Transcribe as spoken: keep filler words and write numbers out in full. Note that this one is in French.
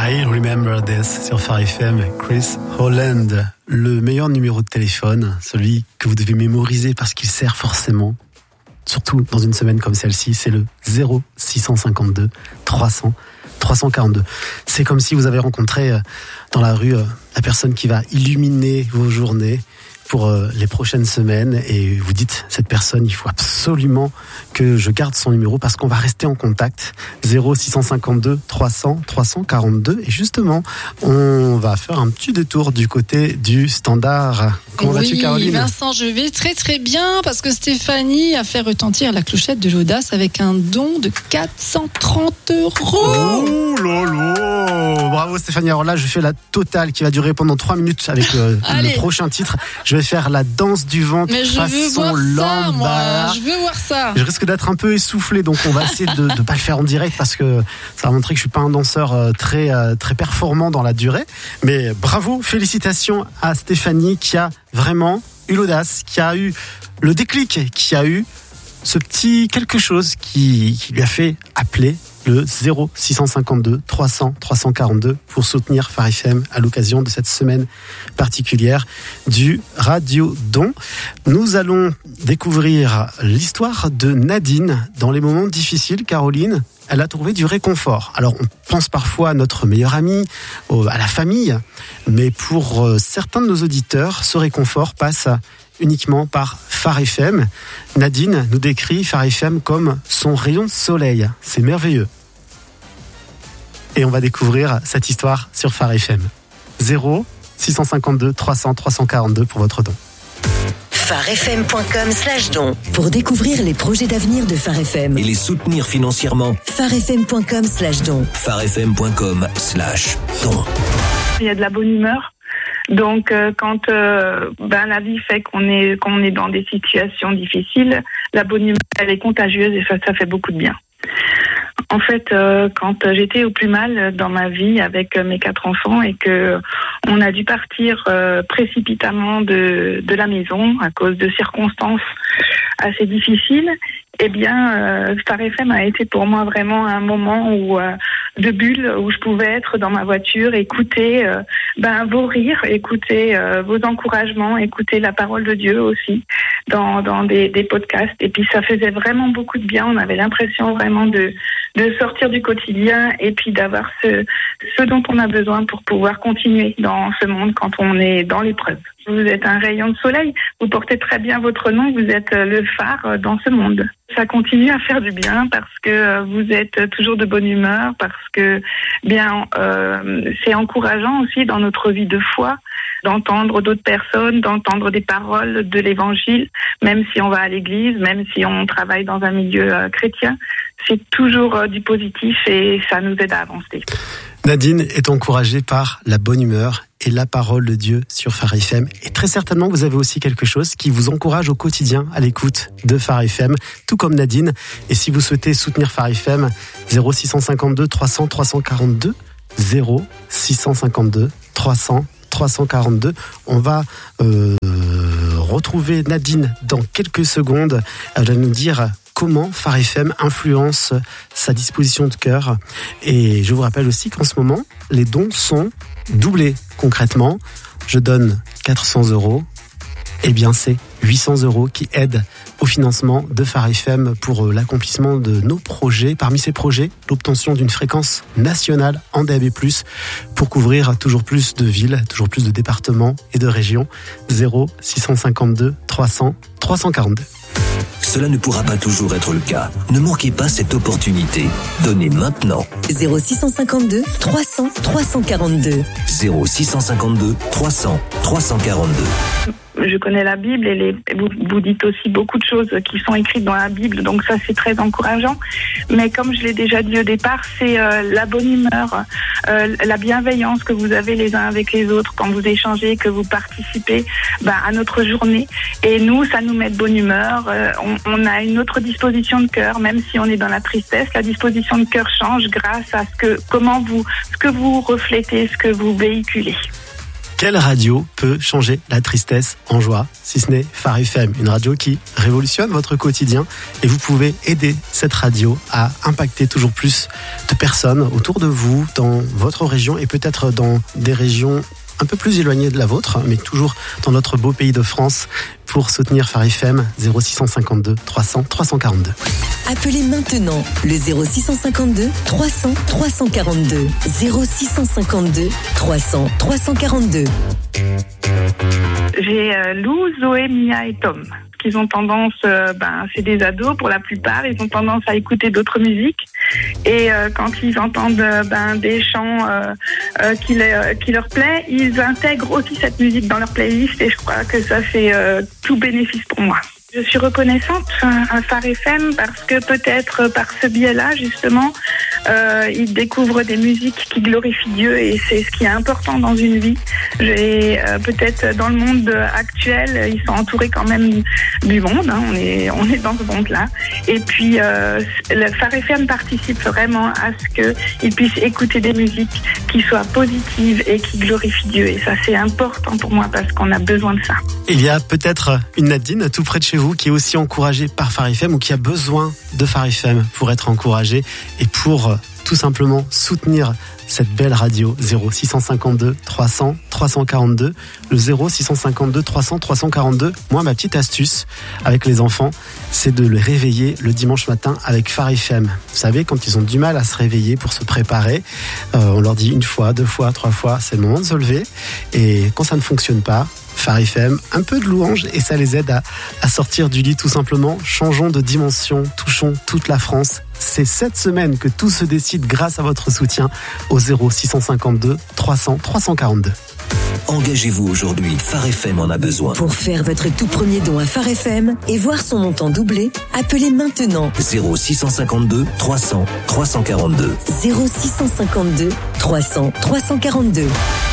I Remember This sur Phare F M, Chris Holland. Le meilleur numéro de téléphone, celui que vous devez mémoriser parce qu'il sert forcément, surtout dans une semaine comme celle-ci, c'est le zéro six cent cinquante-deux trois cents trois cent quarante-deux. C'est comme si vous avez rencontré dans la rue la personne qui va illuminer vos journées pour les prochaines semaines et vous dites, cette personne, il faut absolument que je garde son numéro parce qu'on va rester en contact. zéro six cent cinquante-deux trois cents trois cent quarante-deux. Et justement, on va faire un petit détour du côté du standard. Comment oui, vas-tu, Caroline ? Vincent, je vais très très bien parce que Stéphanie a fait retentir la clochette de l'audace avec un don de quatre cent trente euros. Oh lolo ! Bravo Stéphanie. Alors là, je fais la totale qui va durer pendant trois minutes avec euh, le prochain titre. Je vais faire la danse du ventre Mais je façon veux voir ça, moi. lambada. Je veux voir ça. Je risque d'être un peu essoufflé, donc on va essayer de ne pas le faire en direct parce que ça va montrer que je suis pas un danseur très très performant dans la durée. Mais bravo, félicitations à Stéphanie qui a vraiment eu l'audace, qui a eu le déclic, qui a eu ce petit quelque chose qui, qui lui a fait appeler le zéro six cent cinquante-deux trois cents trois cent quarante-deux pour soutenir Phare F M à l'occasion de cette semaine particulière du Radio Don. Nous allons découvrir l'histoire de Nadine dans les moments difficiles. Caroline, elle a trouvé du réconfort. Alors on pense parfois à notre meilleur ami, à la famille, mais pour certains de nos auditeurs, ce réconfort passe uniquement par Phare F M. Nadine nous décrit Phare F M comme son rayon de soleil. C'est merveilleux. Et on va découvrir cette histoire sur Phare F M. zéro six cent cinquante-deux trois cents trois cent quarante-deux pour votre don. pharefm.com slash don pour découvrir les projets d'avenir de Phare F M et les soutenir financièrement. pharefm.com slash don pharefm.com slash don. Il y a de la bonne humeur. Donc euh, quand euh, ben la vie fait qu'on est qu'on est dans des situations difficiles, la bonne humeur elle est contagieuse et ça ça fait beaucoup de bien. En fait, euh, quand j'étais au plus mal dans ma vie avec mes quatre enfants et que on a dû partir euh, précipitamment de de la maison à cause de circonstances assez difficiles, eh bien, euh, Phare F M a été pour moi vraiment un moment où euh, de bulle où je pouvais être dans ma voiture, écouter euh, ben vos rires, écouter euh, vos encouragements, écouter la parole de Dieu aussi dans dans des des podcasts. Et puis ça faisait vraiment beaucoup de bien. On avait l'impression vraiment de de sortir du quotidien et puis d'avoir ce ce dont on a besoin pour pouvoir continuer dans ce monde quand on est dans l'épreuve. Vous êtes un rayon de soleil, vous portez très bien votre nom, vous êtes le phare dans ce monde. Ça continue à faire du bien parce que vous êtes toujours de bonne humeur, parce que bien euh, c'est encourageant aussi dans notre vie de foi d'entendre d'autres personnes, d'entendre des paroles de l'évangile, même si on va à l'église, même si on travaille dans un milieu euh, chrétien, c'est toujours euh, du positif et ça nous aide à avancer. Nadine est encouragée par la bonne humeur et la parole de Dieu sur Phare F M. Et très certainement, vous avez aussi quelque chose qui vous encourage au quotidien à l'écoute de Phare F M, tout comme Nadine. Et si vous souhaitez soutenir Phare F M, zéro six cent cinquante-deux trois cents trois cent quarante-deux, zéro six cent cinquante-deux trois cents trois cent quarante-deux. On va euh, retrouver Nadine dans quelques secondes. Elle va nous dire comment Phare F M influence sa disposition de cœur. Et je vous rappelle aussi qu'en ce moment, les dons sont doublés. Concrètement, je donne quatre cents euros. Eh bien, c'est huit cents euros qui aident au financement de Phare F M pour l'accomplissement de nos projets. Parmi ces projets, l'obtention d'une fréquence nationale en D A B plus, pour couvrir toujours plus de villes, toujours plus de départements et de régions. zéro six cent cinquante-deux trois cents trois cent quarante-deux. Cela ne pourra pas toujours être le cas. Ne manquez pas cette opportunité. Donnez maintenant. zéro six cent cinquante-deux trois cents trois cent quarante-deux. zéro six cent cinquante-deux trois cents trois cent quarante-deux. Je connais la Bible et les, vous, vous dites aussi beaucoup de choses qui sont écrites dans la Bible, donc ça c'est très encourageant. Mais comme je l'ai déjà dit au départ, c'est euh, la bonne humeur, euh, la bienveillance que vous avez les uns avec les autres quand vous échangez, que vous participez bah, à notre journée. Et nous, ça nous met de bonne humeur. Euh, on, on a une autre disposition de cœur, même si on est dans la tristesse. La disposition de cœur change grâce à ce que comment vous, ce que vous reflétez, ce que vous véhiculez. Quelle radio peut changer la tristesse en joie, si ce n'est Phare F M, une radio qui révolutionne votre quotidien et vous pouvez aider cette radio à impacter toujours plus de personnes autour de vous, dans votre région et peut-être dans des régions un peu plus éloignées de la vôtre, mais toujours dans notre beau pays de France. Pour soutenir Phare F M, zéro six cent cinquante-deux trois cents trois cent quarante-deux. Appelez maintenant le zéro six cent cinquante-deux trois cents trois cent quarante-deux. zéro six cent cinquante-deux trois cents trois cent quarante-deux. J'ai euh, Lou, Zoé, Mia et Tom. Ils ont tendance, euh, ben, c'est des ados pour la plupart, ils ont tendance à écouter d'autres musiques. Et euh, quand ils entendent euh, ben, des chants euh, euh, qui, les, qui leur plaît, ils intègrent aussi cette musique dans leur playlist et je crois que ça fait euh, tout bénéfice pour moi. Je suis reconnaissante à Phare F M parce que peut-être par ce biais-là, justement, euh, ils découvrent des musiques qui glorifient Dieu et c'est ce qui est important dans une vie. J'ai euh, peut-être dans le monde actuel, ils sont entourés quand même du monde. Hein, on est on est dans ce monde-là. Et puis euh, le Phare F M participe vraiment à ce qu'ils puissent écouter des musiques qui soient positives et qui glorifient Dieu. Et ça, c'est important pour moi parce qu'on a besoin de ça. Il y a peut-être une Nadine tout près de chez vous qui est aussi encouragée par Phare F M ou qui a besoin de Phare F M pour être encouragée et pour euh, tout simplement soutenir cette belle radio. Zéro six cent cinquante-deux trois cents trois cent quarante-deux, le zéro six cent cinquante-deux trois cents trois cent quarante-deux. Moi, ma petite astuce avec les enfants, c'est de les réveiller le dimanche matin avec Phare F M. Vous savez, quand ils ont du mal à se réveiller pour se préparer, euh, on leur dit une fois, deux fois, trois fois, c'est le moment de se lever. Et quand ça ne fonctionne pas, Phare F M, un peu de louange et ça les aide à, à sortir du lit tout simplement. Changeons de dimension, touchons toute la France. C'est cette semaine que tout se décide grâce à votre soutien au zéro six cent cinquante-deux trois cents trois cent quarante-deux. Engagez-vous aujourd'hui, Phare F M en a besoin. Pour faire votre tout premier don à Phare F M et voir son montant doubler, appelez maintenant zéro six cent cinquante-deux trois cents trois cent quarante-deux. zéro six cent cinquante-deux trois cents trois cent quarante-deux.